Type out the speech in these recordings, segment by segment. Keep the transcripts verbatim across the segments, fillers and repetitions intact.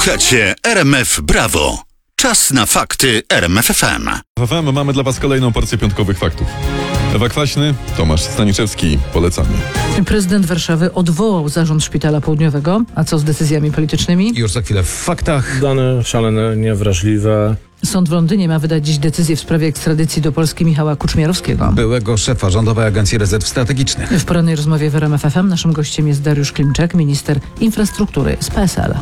Słuchacie R M F Brawo. Czas na fakty R M F F M. W F M mamy dla Was kolejną porcję piątkowych faktów. Ewa Kwaśny, Tomasz Staniszewski. Polecamy. Prezydent Warszawy odwołał zarząd Szpitala Południowego. A co z decyzjami politycznymi? Już za chwilę w faktach. Dane szalene, niewrażliwe. Sąd w Londynie ma wydać dziś decyzję w sprawie ekstradycji do Polski Michała Kuczmierowskiego. Byłego szefa Rządowej Agencji Rezerw Strategicznych. W porannej rozmowie w R M F F M naszym gościem jest Dariusz Klimczak, minister infrastruktury z P S L.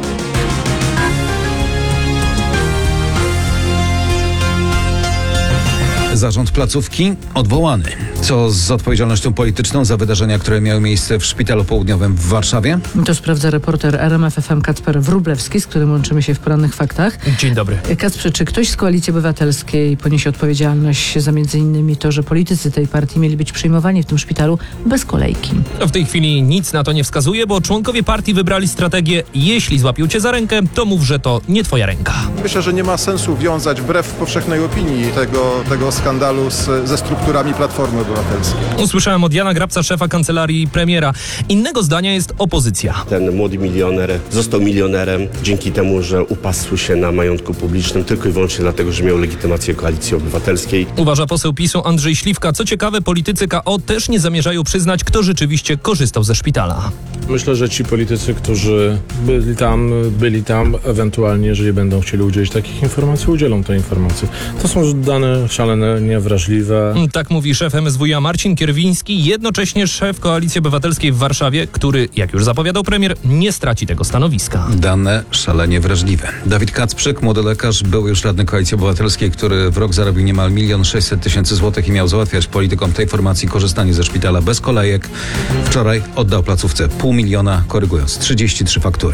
Zarząd placówki odwołany. Co z odpowiedzialnością polityczną za wydarzenia, które miały miejsce w Szpitalu Południowym w Warszawie? To sprawdza reporter R M F F M Kacper Wróblewski, z którym łączymy się w porannych faktach. Dzień dobry. Kacprze, czy ktoś z Koalicji Obywatelskiej poniesie odpowiedzialność za między innymi to, że politycy tej partii mieli być przyjmowani w tym szpitalu bez kolejki? W tej chwili nic na to nie wskazuje, bo członkowie partii wybrali strategię: jeśli złapią cię za rękę, to mów, że to nie twoja ręka. Myślę, że nie ma sensu wiązać wbrew powszechnej opinii tego, tego skandalu z, ze strukturami Platformy Obywatelskiej. Usłyszałem od Jana Grabca, szefa kancelarii premiera. Innego zdania jest opozycja. Ten młody milioner został milionerem dzięki temu, że upasł się na majątku publicznym tylko i wyłącznie dlatego, że miał legitymację Koalicji Obywatelskiej. Uważa poseł PiS-u Andrzej Śliwka. Co ciekawe, politycy K O też nie zamierzają przyznać, kto rzeczywiście korzystał ze szpitala. Myślę, że ci politycy, którzy byli tam, byli tam, ewentualnie, jeżeli będą chcieli udzielić takich informacji, udzielą tej informacji. To są dane szalene, niewrażliwe. Tak mówi szef M S W iA Marcin Kierwiński, jednocześnie szef Koalicji Obywatelskiej w Warszawie, który, jak już zapowiadał premier, nie straci tego stanowiska. Dane szalenie wrażliwe. Dawid Kacprzyk, młody lekarz, był już radny Koalicji Obywatelskiej, który w rok zarobił niemal milion sześćset tysięcy złotych i miał załatwiać politykom tej formacji korzystanie ze szpitala bez kolejek. Wczoraj oddał placówce pół miliona, korygując trzydzieści trzy faktury.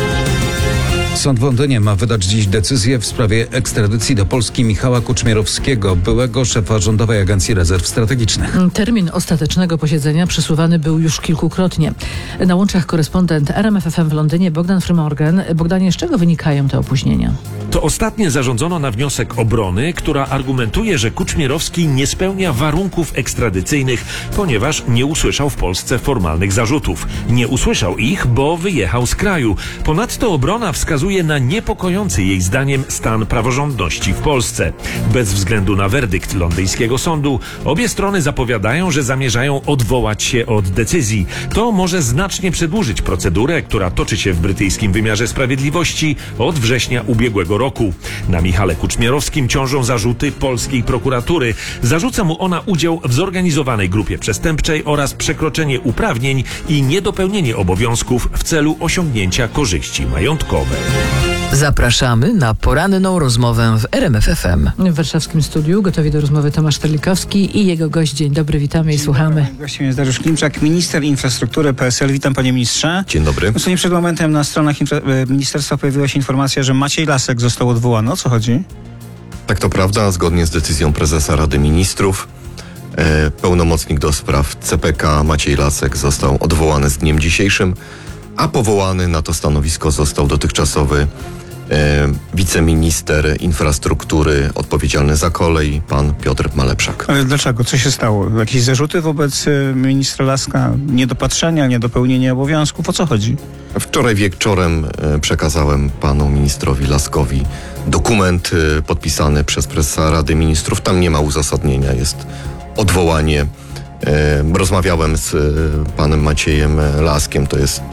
Sąd w Londynie ma wydać dziś decyzję w sprawie ekstradycji do Polski Michała Kuczmierowskiego, byłego szefa Rządowej Agencji Rezerw Strategicznych. Termin ostatecznego posiedzenia przesuwany był już kilkukrotnie. Na łączach korespondent R M F F M w Londynie Bogdan Frymorgan. Bogdanie, z czego wynikają te opóźnienia? To ostatnie zarządzono na wniosek obrony, która argumentuje, że Kuczmierowski nie spełnia warunków ekstradycyjnych, ponieważ nie usłyszał w Polsce formalnych zarzutów. Nie usłyszał ich, bo wyjechał z kraju. Ponadto obrona wskazuje na niepokojący jej zdaniem stan praworządności w Polsce. Bez względu na werdykt londyńskiego sądu, obie strony zapowiadają, że zamierzają odwołać się od decyzji. To może znacznie przedłużyć procedurę, która toczy się w brytyjskim wymiarze sprawiedliwości od września ubiegłego roku. Na Michale Kuczmierowskim ciążą zarzuty polskiej prokuratury. Zarzuca mu ona udział w zorganizowanej grupie przestępczej oraz przekroczenie uprawnień i niedopełnienie obowiązków w celu osiągnięcia korzyści majątkowej. Zapraszamy na poranną rozmowę w R M F F M. W warszawskim studiu gotowi do rozmowy Tomasz Terlikowski i jego gość. Dzień dobry, witamy i słuchamy. Gościem jest Dariusz Klimczak, minister infrastruktury P S L. Witam, panie ministrze. Dzień dobry. Dosłownie przed momentem na stronach infra- ministerstwa pojawiła się informacja, że Maciej Lasek został odwołany. O co chodzi? Tak, to prawda. Zgodnie z decyzją prezesa Rady Ministrów e, pełnomocnik do spraw C P K Maciej Lasek został odwołany z dniem dzisiejszym, a powołany na to stanowisko został dotychczasowy e, wiceminister infrastruktury odpowiedzialny za kolej, pan Piotr Malepszak. Ale dlaczego? Co się stało? Jakieś zarzuty wobec y, ministra Laska? Niedopatrzenia, niedopełnienia obowiązków? O co chodzi? Wczoraj wieczorem e, przekazałem panu ministrowi Laskowi dokument e, podpisany przez prezesa Rady Ministrów. Tam nie ma uzasadnienia, jest odwołanie. E, rozmawiałem z e, panem Maciejem Laskiem, to jest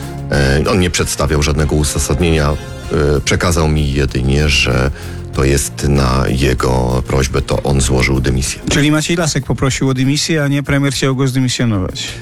on nie przedstawiał żadnego uzasadnienia, przekazał mi jedynie, że to jest na jego prośbę, to on złożył dymisję. Czyli Maciej Lasek poprosił o dymisję, a nie premier chciał go zdymisjonować.